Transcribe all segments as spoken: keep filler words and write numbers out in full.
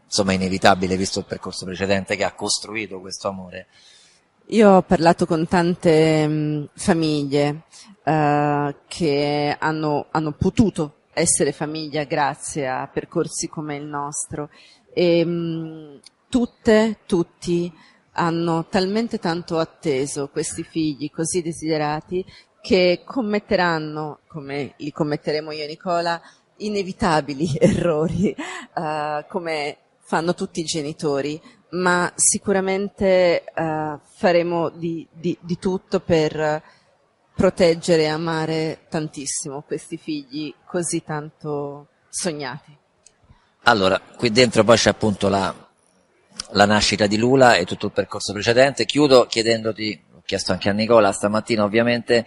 insomma inevitabile visto il percorso precedente che ha costruito questo amore. Io ho parlato con tante mh, famiglie uh, che hanno, hanno potuto essere famiglia grazie a percorsi come il nostro e mh, tutte, tutti hanno talmente tanto atteso questi figli così desiderati che commetteranno, come li commetteremo io e Nicola, inevitabili errori, uh, come fanno tutti i genitori, ma sicuramente uh, faremo di, di, di tutto per proteggere e amare tantissimo questi figli così tanto sognati. Allora, qui dentro poi c'è appunto la, la nascita di Lula e tutto il percorso precedente. Chiudo chiedendoti, ho chiesto anche a Nicola stamattina ovviamente,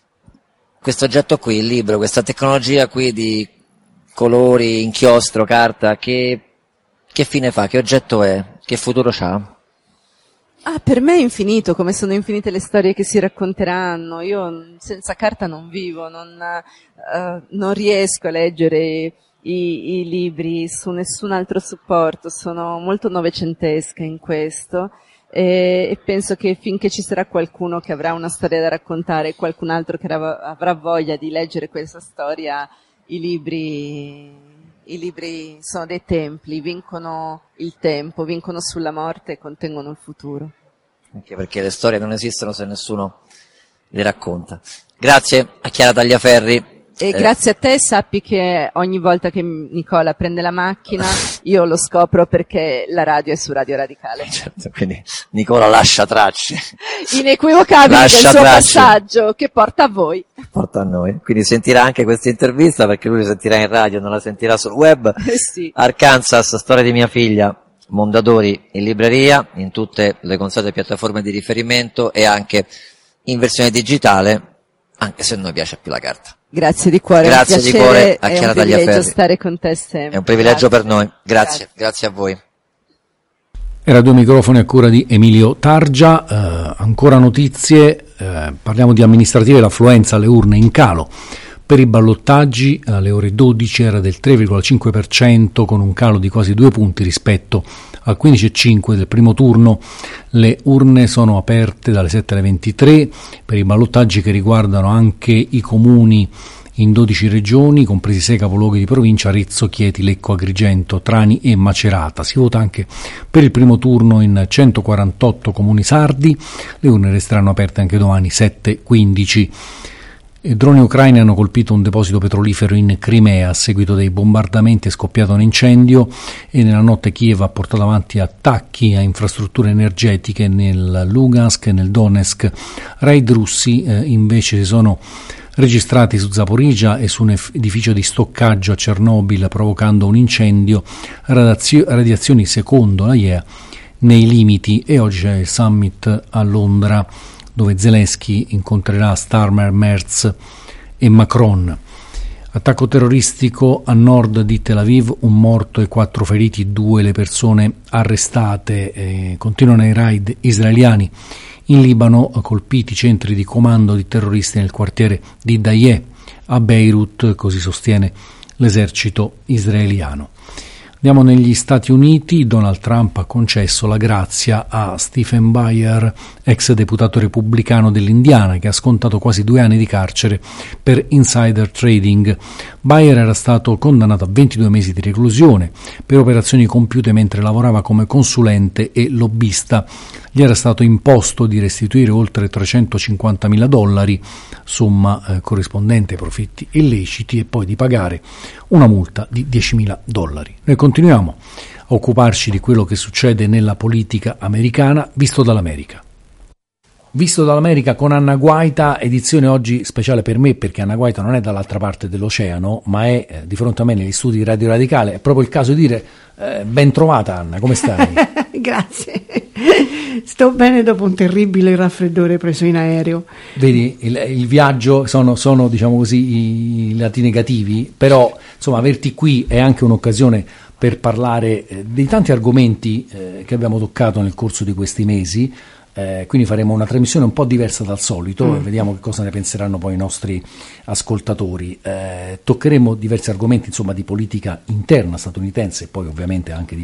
questo oggetto qui, il libro, questa tecnologia qui di colori, inchiostro, carta, che, che fine fa, che oggetto è, che futuro c'ha? Ah, per me è infinito, come sono infinite le storie che si racconteranno. Io senza carta non vivo, non, uh, non riesco a leggere i, i libri su nessun altro supporto, sono molto novecentesca in questo. E, e penso che finché ci sarà qualcuno che avrà una storia da raccontare e qualcun altro che avrà voglia di leggere questa storia, i libri, i libri sono dei templi, vincono il tempo, vincono sulla morte e contengono il futuro. Anche perché le storie non esistono se nessuno le racconta. Grazie a Chiara Tagliaferri. E eh. grazie a te, sappi che ogni volta che Nicola prende la macchina io lo scopro perché la radio è su Radio Radicale. Certo, quindi Nicola lascia tracce. Inequivocabile del suo tracce. passaggio che porta a voi. Porta a noi. Quindi sentirà anche questa intervista perché lui la sentirà in radio, non la sentirà sul web. Eh sì. Arkansas, storia di mia figlia, Mondadori in libreria, in tutte le consuete piattaforme di riferimento e anche in versione digitale, anche se a noi piace più la carta. Grazie di cuore, grazie un di cuore a Chiara Tagliaferri. È un privilegio stare con te sempre. È un privilegio grazie. per noi. Grazie, grazie, grazie a voi. Era due microfoni a cura di Emilio Targia. Eh, ancora notizie, eh, parliamo di amministrative, l'affluenza alle urne in calo. Per i ballottaggi alle ore dodici era del tre virgola cinque per cento con un calo di quasi due punti rispetto al quindici virgola cinque del primo turno. Le urne sono aperte dalle sette alle ventitré per i ballottaggi che riguardano anche i comuni in dodici regioni, compresi sei capoluoghi di provincia, Arezzo, Chieti, Lecco, Agrigento, Trani e Macerata. Si vota anche per il primo turno in centoquarantotto comuni sardi. Le urne resteranno aperte anche domani sette e quindici. I droni ucraini hanno colpito un deposito petrolifero in Crimea. A seguito dei bombardamenti è scoppiato un incendio e nella notte Kiev ha portato avanti attacchi a infrastrutture energetiche nel Lugansk e nel Donetsk. Raid russi eh, invece si sono registrati su Zaporizhzhia e su un edificio di stoccaggio a Chernobyl, provocando un incendio. Radazio- radiazioni secondo l'A I E A nei limiti. E oggi c'è il summit a Londra, dove Zelensky incontrerà Starmer, Merz e Macron. Attacco terroristico a nord di Tel Aviv, un morto e quattro feriti, due le persone arrestate. Eh, continuano i raid israeliani in Libano, colpiti centri di comando di terroristi nel quartiere di Dayeh a Beirut, così sostiene l'esercito israeliano. Andiamo negli Stati Uniti. Donald Trump ha concesso la grazia a Stephen Breyer, ex deputato repubblicano dell'Indiana, che ha scontato quasi due anni di carcere per insider trading. Breyer era stato condannato a ventidue mesi di reclusione per operazioni compiute mentre lavorava come consulente e lobbista. Gli era stato imposto di restituire oltre trecentocinquantamila dollari, somma eh, corrispondente ai profitti illeciti, e poi di pagare una multa di diecimila dollari. Noi continuiamo a occuparci di quello che succede nella politica americana visto dall'America. Visto dall'America con Anna Guaita, edizione oggi speciale per me perché Anna Guaita non è dall'altra parte dell'oceano, ma è eh, di fronte a me negli studi di Radio Radicale. È proprio il caso di dire eh, ben trovata Anna, come stai? Grazie, sto bene dopo un terribile raffreddore preso in aereo. Vedi, il, il viaggio sono, sono diciamo così i, i lati negativi, però insomma averti qui è anche un'occasione per parlare eh, dei tanti argomenti eh, che abbiamo toccato nel corso di questi mesi. Eh, quindi faremo una trasmissione un po' diversa dal solito mm. e vediamo che cosa ne penseranno poi i nostri ascoltatori. Eh, toccheremo diversi argomenti, insomma, di politica interna statunitense e poi ovviamente anche di